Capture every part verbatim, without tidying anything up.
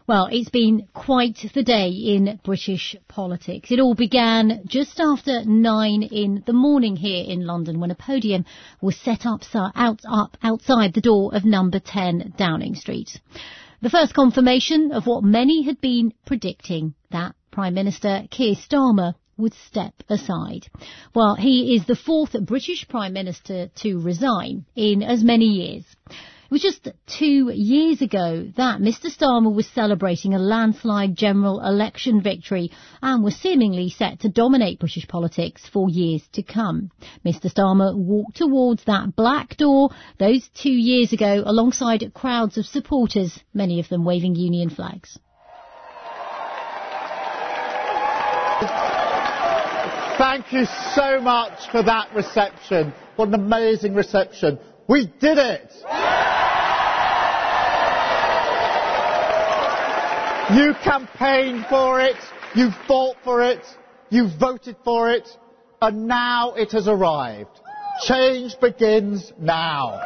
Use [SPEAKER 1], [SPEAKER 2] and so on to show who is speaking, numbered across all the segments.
[SPEAKER 1] Well, it's been quite the day in British politics. It all began just after nine in the morning here in London when a podium was set up, out, up outside the door of number ten Downing Street. The first confirmation of what many had been predicting, that Prime Minister Keir Starmer would step aside. Well, he is the fourth British Prime Minister to resign in as many years. It was just two years ago that Mr Starmer was celebrating a landslide general election victory and was seemingly set to dominate British politics for years to come. Mr Starmer walked towards that black door those two years ago alongside crowds of supporters, many of them waving union flags.
[SPEAKER 2] Thank you so much for that reception. What an amazing reception. We did it! You campaigned for it, you fought for it, you voted for it, and now it has arrived. Change begins now.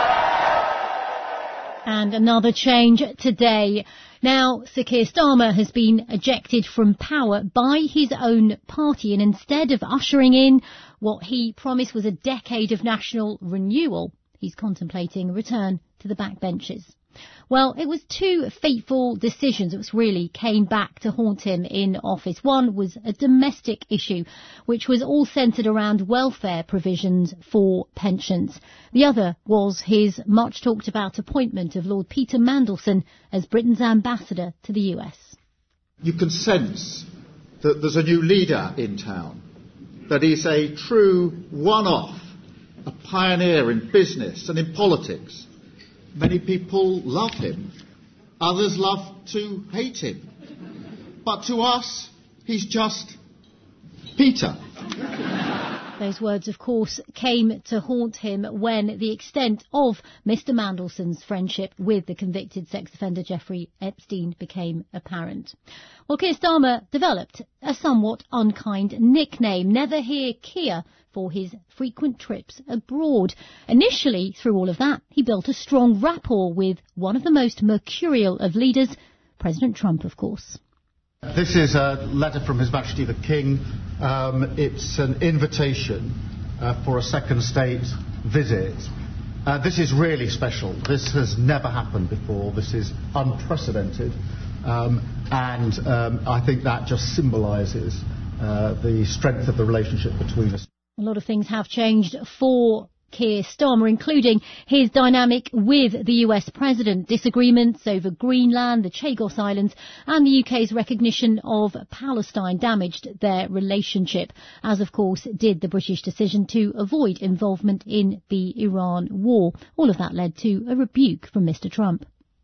[SPEAKER 1] And another change today. Now, Sir Keir Starmer has been ejected from power by his own party, and instead of ushering in what he promised was a decade of national renewal, he's contemplating a return to the backbenches. Well, it was two fateful decisions which really came back to haunt him in office. One was a domestic issue, which was all centred around welfare provisions for pensions. The other was his much talked about appointment of Lord Peter Mandelson as Britain's ambassador to the U S.
[SPEAKER 2] You can sense that there's a new leader in town, that he's a true one-off, a pioneer in business and in politics. Many people love him. Others love to hate him. But to us, he's just Peter.
[SPEAKER 1] Those words, of course, came to haunt him when the extent of Mr Mandelson's friendship with the convicted sex offender Jeffrey Epstein became apparent. Well, Keir Starmer developed a somewhat unkind nickname, Never Hear Keir, for his frequent trips abroad. Initially, through all of that, he built a strong rapport with one of the most mercurial of leaders, President Trump, of course.
[SPEAKER 2] This is a letter from His Majesty the King. Um, it's an invitation uh, for a second state visit. Uh, this is really special. This has never happened before. This is unprecedented. Um, and um, I think that just symbolises uh, the strength of the relationship between us.
[SPEAKER 1] A lot of things have changed for Keir Starmer, including his dynamic with the U S president, disagreements over Greenland, the Chagos Islands, and the U K's recognition of Palestine damaged their relationship, as of course did the British decision to avoid involvement in the Iran war. All of that led to a rebuke from Mr Trump.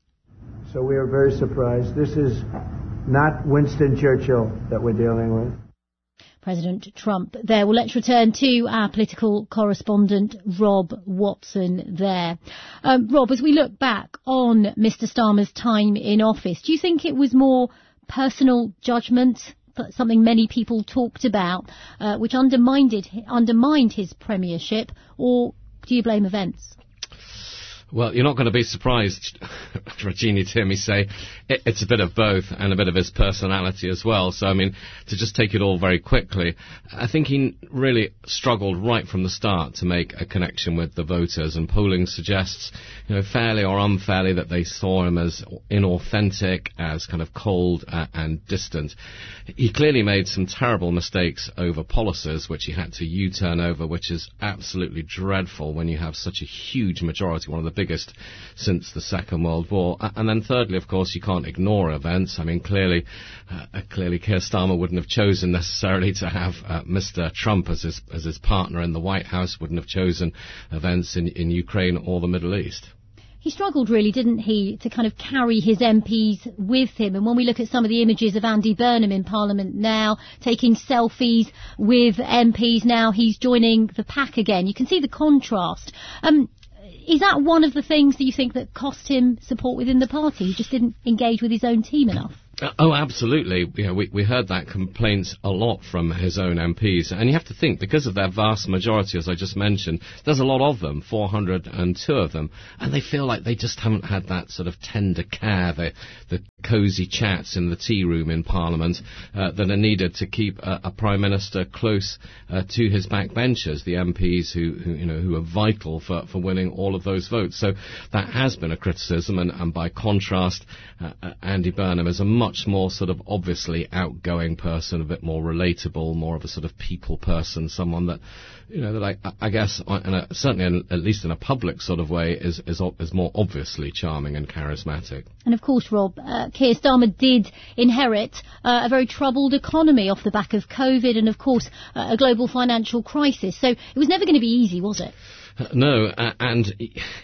[SPEAKER 3] So we are very surprised. This is not Winston Churchill that we're dealing with.
[SPEAKER 1] President Trump there. Well, let's return to our political correspondent, Rob Watson there. Um, Rob, as we look back on Mr Starmer's time in office, do you think it was more personal judgment, something many people talked about, uh, which undermined, undermined his premiership, or do you blame events?
[SPEAKER 4] Well, you're not going to be surprised, Regina, to hear me say it, it's a bit of both and a bit of his personality as well. So, I mean, to just take it all very quickly, I think he really struggled right from the start to make a connection with the voters, and polling suggests, you know, fairly or unfairly, that they saw him as inauthentic, as kind of cold uh, and distant. He clearly made some terrible mistakes over policies, which he had to U-turn over, which is absolutely dreadful when you have such a huge majority, one of the biggest since the Second World War. And then thirdly, of course, you can't ignore events. I mean, clearly, uh, clearly Keir Starmer wouldn't have chosen necessarily to have uh, Mister Trump as his, as his partner in the White House, wouldn't have chosen events in, in Ukraine or the Middle East.
[SPEAKER 1] He struggled really, didn't he, to kind of carry his M Ps with him. And when we look at some of the images of Andy Burnham in Parliament now, taking selfies with M Ps, now he's joining the pack again. You can see the contrast. Um, Is that one of the things that you think that cost him support within the party? He just didn't engage with his own team enough?
[SPEAKER 4] Uh, oh, absolutely. You know, we, we heard that complaint a lot from his own M Ps. And you have to think, because of their vast majority, as I just mentioned, there's a lot of them, four hundred two of them, and they feel like they just haven't had that sort of tender care, the, the cosy chats in the tea room in Parliament uh, that are needed to keep a, a Prime Minister close uh, to his backbenchers, the M Ps who, who, you know, who are vital for, for winning all of those votes. So that has been a criticism, and, and by contrast, uh, uh, Andy Burnham is a much much more sort of obviously outgoing person, a bit more relatable, more of a sort of people person, someone that, you know, that I, I guess, in a, certainly in, at least in a public sort of way, is, is is more obviously charming and charismatic.
[SPEAKER 1] And of course, Rob, uh, Keir Starmer did inherit uh, a very troubled economy off the back of COVID and, of course, uh, a global financial crisis. So it was never going to be easy, was it?
[SPEAKER 4] No, uh, and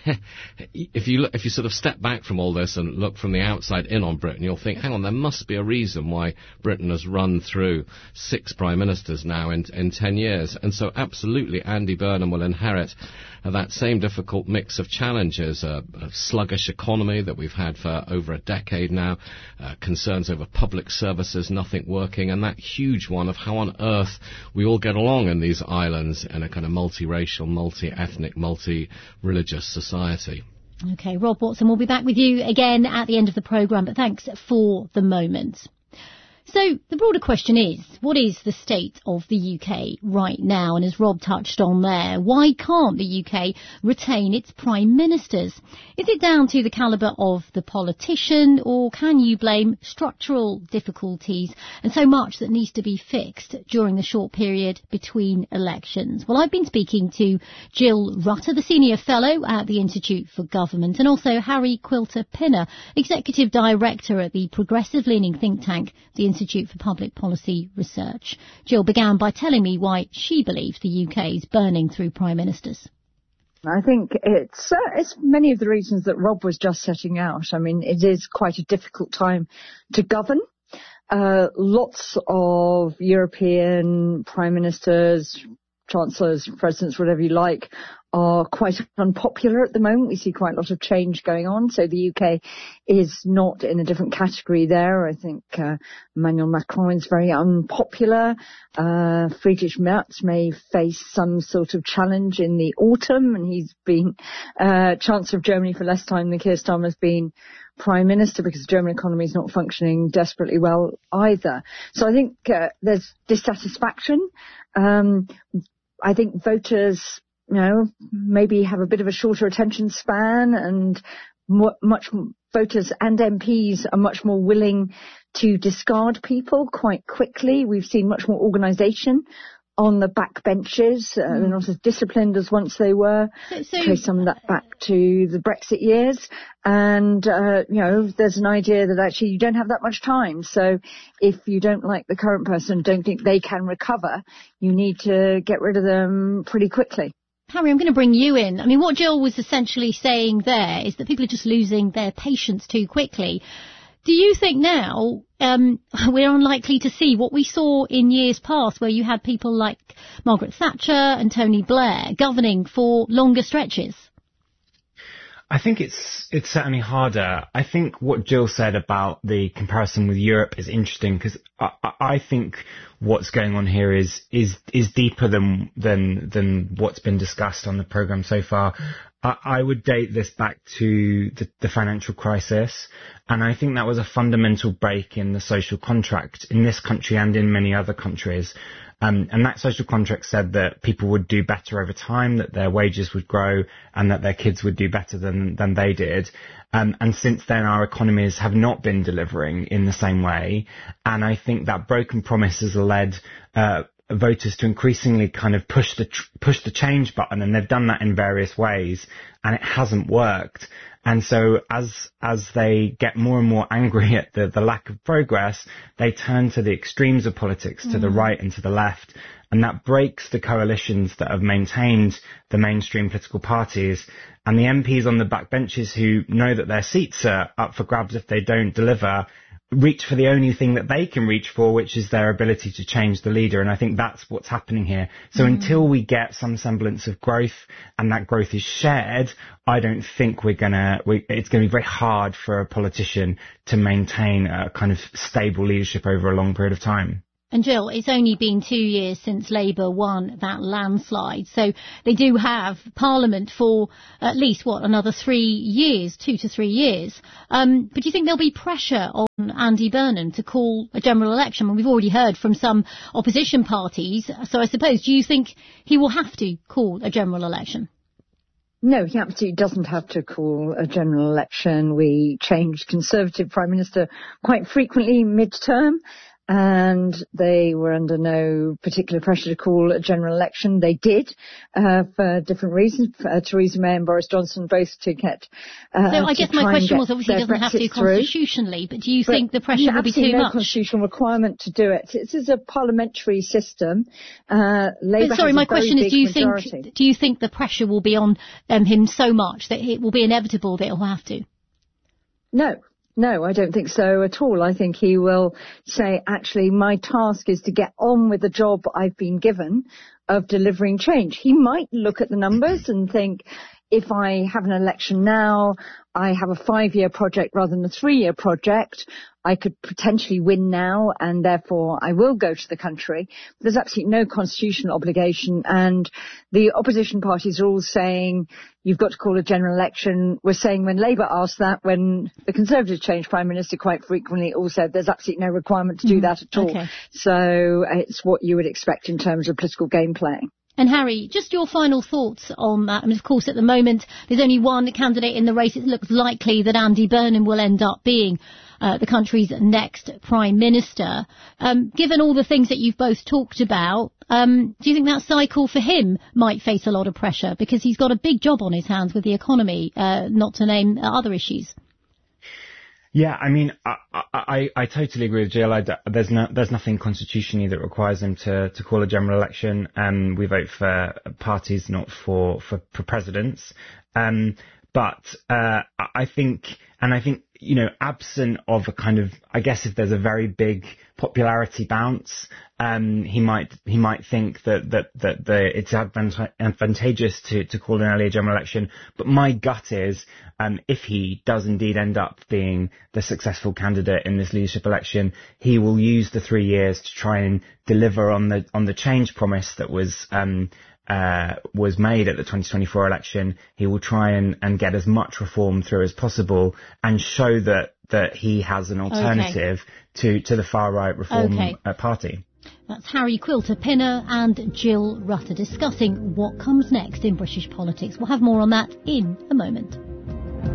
[SPEAKER 4] if you look, if you sort of step back from all this and look from the outside in on Britain, you'll think, hang on, there must be a reason why Britain has run through six prime ministers now in, in ten years. And so absolutely Andy Burnham will inherit uh, that same difficult mix of challenges, uh, a sluggish economy that we've had for over a decade now, uh, concerns over public services, nothing working, and that huge one of how on earth we all get along in these islands in a kind of multiracial, multi-ethnic, multi-religious society.
[SPEAKER 1] OK, Rob Watson, we'll be back with you again at the end of the programme, but thanks for the moment. So the broader question is, what is the state of the U K right now? And as Rob touched on there, why can't the U K retain its prime ministers? Is it down to the calibre of the politician, or can you blame structural difficulties and so much that needs to be fixed during the short period between elections? Well, I've been speaking to Jill Rutter, the Senior Fellow at the Institute for Government, and also Harry Quilter-Pinner, Executive Director at the progressive-leaning think tank, the Institute for Public Policy Research. Jill began by telling me why she believes the U K is burning through prime ministers.
[SPEAKER 5] I think it's, uh, it's many of the reasons that Rob was just setting out. I mean, it is quite a difficult time to govern. Uh, lots of European prime ministers, chancellors, presidents, whatever you like, are quite unpopular at the moment. We see quite a lot of change going on. So the U K is not in a different category there. I think uh, Emmanuel Macron is very unpopular. Uh, Friedrich Merz may face some sort of challenge in the autumn, and he's been uh, Chancellor of Germany for less time than Keir Starmer has been Prime Minister, because the German economy is not functioning desperately well either. So I think uh, there's dissatisfaction. Um, I think voters, you know, maybe have a bit of a shorter attention span, and mo- much voters and M Ps are much more willing to discard people quite quickly. We've seen much more organisation on the backbenches. Uh, mm. They're not as disciplined as once they were. So, so, Trace some of that back to the Brexit years. And, uh, you know, there's an idea that actually you don't have that much time. So if you don't like the current person, don't think they can recover, you need to get rid of them pretty quickly.
[SPEAKER 1] Harry, I'm going to bring you in. I mean, what Jill was essentially saying there is that people are just losing their patience too quickly. Do you think now um, we're unlikely to see what we saw in years past, where you had people like Margaret Thatcher and Tony Blair governing for longer stretches?
[SPEAKER 6] I think it's it's certainly harder. I think what Jill said about the comparison with Europe is interesting, because I, I think what's going on here is is is deeper than than than what's been discussed on the programme so far. I, I would date this back to the, the financial crisis, and I think that was a fundamental break in the social contract in this country and in many other countries. Um, and that social contract said that people would do better over time, that their wages would grow, and that their kids would do better than, than they did. Um, and since then, our economies have not been delivering in the same way. And I think that broken promise has led uh, voters to increasingly kind of push the tr- push the change button, and they've done that in various ways, and it hasn't worked. And so as as they get more and more angry at the, the lack of progress, they turn to the extremes of politics, to mm. the right and to the left. And that breaks the coalitions that have maintained the mainstream political parties. And the M Ps on the backbenches who know that their seats are up for grabs if they don't deliver reach for the only thing that they can reach for, which is their ability to change the leader. And I think that's what's happening here. So mm. until we get some semblance of growth and that growth is shared, I don't think we're gonna, we, it's going to be very hard for a politician to maintain a kind of stable leadership over a long period of time.
[SPEAKER 1] And Jill, it's only been two years since Labour won that landslide, so they do have Parliament for at least, what, another three years, two to three years. Um, but do you think there'll be pressure on Andy Burnham to call a general election? And we've already heard from some opposition parties, so I suppose, do you think he will have to call a general election?
[SPEAKER 5] No, he absolutely doesn't have to call a general election. We changed Conservative Prime Minister quite frequently mid-term, and they were under no particular pressure to call a general election. They did, uh, for different reasons. Uh, Theresa May and Boris Johnson both to get. Uh,
[SPEAKER 1] so I guess my question was, obviously he doesn't have to constitutionally, but do you but think the pressure will be too
[SPEAKER 5] no
[SPEAKER 1] much?
[SPEAKER 5] Constitutional requirement to do it. This is a parliamentary system. Uh, Labour
[SPEAKER 1] but sorry,
[SPEAKER 5] has
[SPEAKER 1] my
[SPEAKER 5] a very
[SPEAKER 1] question is, do you
[SPEAKER 5] majority.
[SPEAKER 1] think do you think the pressure will be on um, him so much that it will be inevitable that he'll have to?
[SPEAKER 5] No. No, I don't think so at all. I think he will say, actually, my task is to get on with the job I've been given of delivering change. He might look at the numbers and think, if I have an election now, I have a five-year project rather than a three-year project, I could potentially win now, and therefore I will go to the country. There's absolutely no constitutional obligation, and the opposition parties are all saying you've got to call a general election. We're saying when Labour asked that, when the Conservatives changed Prime Minister quite frequently, all said there's absolutely no requirement to do mm, that at all.
[SPEAKER 1] Okay.
[SPEAKER 5] So it's what you would expect in terms of political game playing.
[SPEAKER 1] And Harry, just your final thoughts on that. I mean, of course, at the moment, there's only one candidate in the race. It looks likely that Andy Burnham will end up being uh, the country's next Prime Minister. Um, given all the things that you've both talked about, um, do you think that cycle for him might face a lot of pressure? Because he's got a big job on his hands with the economy, uh, not to name uh, other issues.
[SPEAKER 6] Yeah, I mean, I, I, I totally agree with Jill. I, there's no, there's nothing constitutionally that requires him to, to call a general election. Um, we vote for parties, not for, for, for presidents. Um, but, uh, I think, and I think, you know, absent of a kind of, I guess if there's a very big popularity bounce, um, he might, he might think that, that, that the, it's advantageous to, to call an earlier general election. But my gut is, um, if he does indeed end up being the successful candidate in this leadership election, he will use the three years to try and deliver on the, on the change promise that was, um, Uh, was made at the twenty twenty-four election. He will try and, and get as much reform through as possible and show that, that he has an alternative okay. to, to the far-right Reform okay. uh, Party.
[SPEAKER 1] That's Harry Quilter-Pinner and Jill Rutter discussing what comes next in British politics. We'll have more on that in a moment.